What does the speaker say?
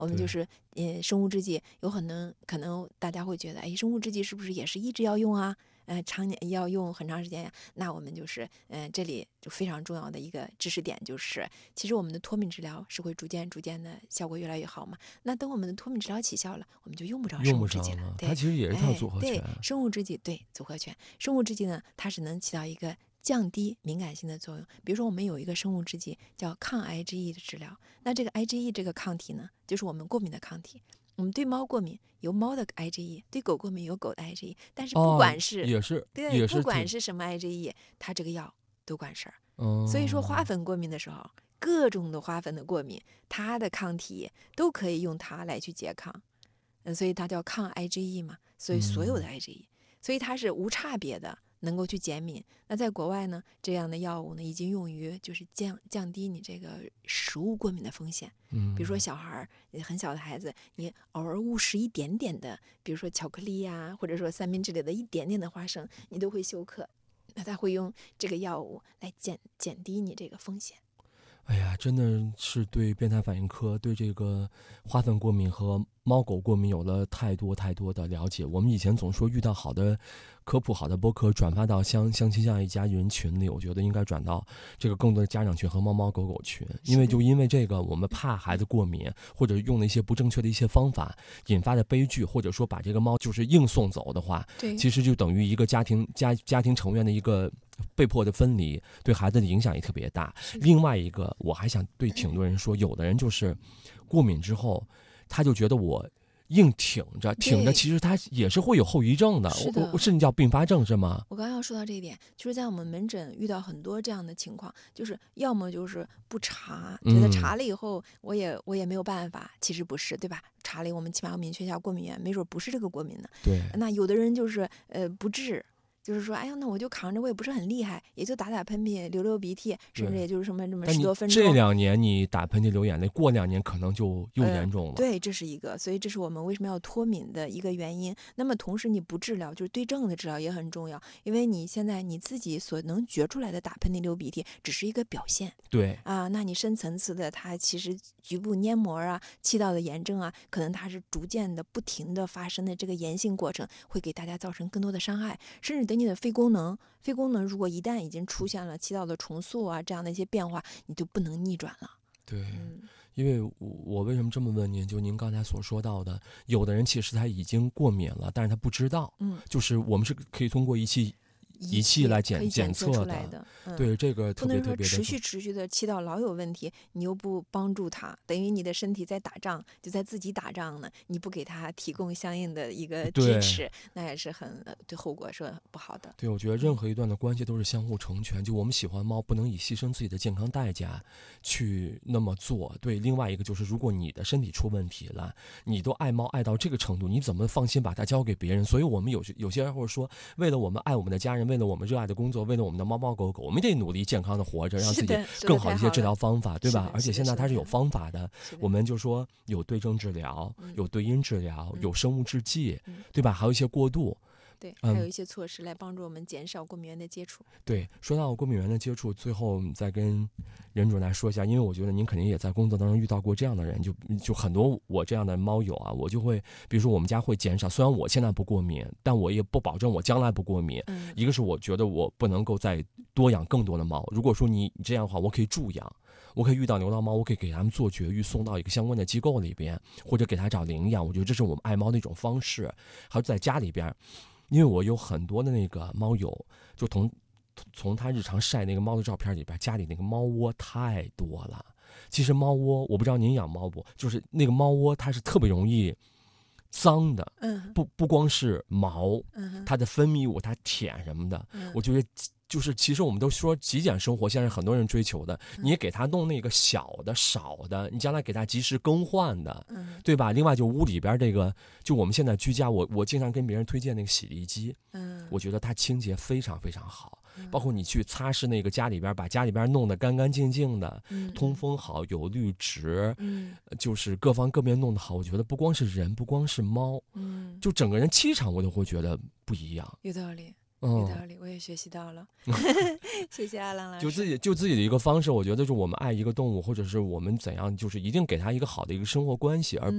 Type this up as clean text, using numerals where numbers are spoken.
我们就是生物制剂有可能大家会觉得，哎，生物制剂是不是也是一直要用啊？常年要用很长时间呀？那我们就是这里就非常重要的一个知识点就是，其实我们的脱敏治疗是会逐渐的效果越来越好嘛。那等我们的脱敏治疗起效了，我们就用不着生物制剂了。对， 它其实也是套组合拳。 对，生物制剂对组合拳，生物制剂呢，它是能起到一个降低敏感性的作用。比如说，我们有一个生物制剂叫抗 IgE 的治疗，那这个 IgE 这个抗体呢，就是我们过敏的抗体。我们对猫过敏有猫的 IgE，对狗过敏有狗的 IgE，但是不管是、对，不管是什么 IgE，它这个药都管事儿。所以说花粉过敏的时候，各种的花粉的过敏，它的抗体都可以用它来去拮抗。所以它叫抗 IgE 嘛，所以所有的 IgE，所以它是无差别的能够去减敏。那在国外呢，这样的药物呢已经用于就是降低你这个食物过敏的风险。比如说小孩很小的孩子，你偶尔误食一点点的，比如说巧克力呀，或者说三明治里的一点点的花生，你都会休克。那他会用这个药物来减低你这个风险。 哎呀，真的是对变态反应科对这个花粉过敏和猫狗过敏有了太多的了解。我们以前总说遇到好的科普好的播客转发到相亲相爱家人群里，我觉得应该转到这个更多的家长群和猫猫狗狗群，因为这个我们怕孩子过敏，或者用了一些不正确的一些方法引发的悲剧，或者说把这个猫就是硬送走的话，其实就等于一个家庭成员的一个被迫的分离，对孩子的影响也特别大。另外一个，我还想对挺多人说，有的人就是过敏之后，他就觉得我硬挺着，其实他也是会有后遗症的，甚至叫并发症，是吗？ 我刚刚要说到这一点，就是在我们门诊遇到很多这样的情况，就是要么就是不查，觉得查了以后我也没有办法，其实不是，对吧？查了我们起码要明确一下过敏源，没准不是这个过敏呢。 对， 那有的人就是不治。就是说，哎呀，那我就扛着，我也不是很厉害，也就打打喷嚏、流流鼻涕，甚至也就是什么10多分钟。 这2年你打喷嚏、流眼泪，过2年可能就又严重了。 对，这是一个，所以这是我们为什么要脱敏的一个原因。那么同时，你不治疗，就是对症的治疗也很重要，因为你现在你自己所能觉出来的打喷嚏、流鼻涕，只是一个表现。 对啊，那你深层次的，它其实局部黏膜啊、气道的炎症啊，可能它是逐渐的、不停的发生的这个炎性过程，会给大家造成更多的伤害，甚至对你的肺功能如果一旦已经出现了气道的重塑啊这样的一些变化，你就不能逆转了。 对，因为我为什么这么问您？就您刚才所说到的，有的人其实他已经过敏了，但是他不知道。就是我们是可以通过仪器来检测的。 对，这个特别不能说持续的气道老有问题，你又不帮助他，等于你的身体在打仗，就在自己打仗呢。你不给他提供相应的一个支持，那也是很对后果是不好的。 对，我觉得任何一段的关系都是相互成全。就我们喜欢猫，不能以牺牲自己的健康代价去那么做。对，另外一个就是，如果你的身体出问题了，你都爱猫爱到这个程度，你怎么放心把它交给别人？所以我们有些人会说，为了我们爱我们的家人，为了我们热爱的工作，为了我们的猫猫狗狗，我们得努力健康的活着，让自己更好的一些治疗方法，对吧？而且现在它是有方法的，我们就说有对症治疗，有对因治疗，有生物制剂，对吧？还有一些过渡。 对，还有一些措施来帮助我们减少过敏源的接触。 对，说到过敏源的接触，最后再跟任主任来说一下，因为我觉得您肯定也在工作当中遇到过这样的人，就很多我这样的猫友啊，我就会，比如说我们家会减少，虽然我现在不过敏，但我也不保证我将来不过敏。一个是我觉得我不能够再多养更多的猫，如果说你这样的话，我可以助养。我可以遇到流浪猫，我可以给他们做绝育，送到一个相关的机构里边，或者给他找领养。我觉得这是我们爱猫的一种方式。还有在家里边，因为我有很多的那个猫友，就从他日常晒那个猫的照片里边，家里那个猫窝太多了。其实猫窝，我不知道您养猫不，就是那个猫窝它是特别容易脏的。不光是毛，它的分泌物，它舔什么的，我觉得。就是其实我们都说极简生活，现在很多人追求的，你也给他弄那个小的少的，你将来给他及时更换的，对吧？另外就屋里边这个，就我们现在居家，我经常跟别人推荐那个洗涤机，我觉得它清洁非常非常好，包括你去擦拭那个家里边，把家里边弄得干干净净的，通风好，有绿植，就是各方各面弄得好，我觉得不光是人，不光是猫，就整个人气场我都会觉得不一样。 有道理。有道理，我也学习到了。谢谢阿郎老师。 就自己的一个方式，我觉得就是我们爱一个动物，或者是我们怎样，就是一定给他一个好的一个生活关系，而